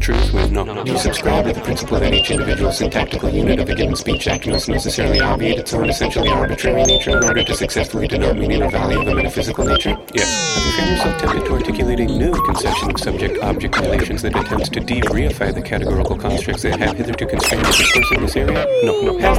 truth with no. Do you subscribe to the principle that each individual syntactical unit of a given speech act must necessarily obviate its own essentially arbitrary nature in order to successfully denote meaning or value of a metaphysical nature? Yes. Have you found yourself tempted to articulate a new conception of subject-object relations that attempts to de-reify the categorical constructs that have hitherto constrained the discourse in this area? No.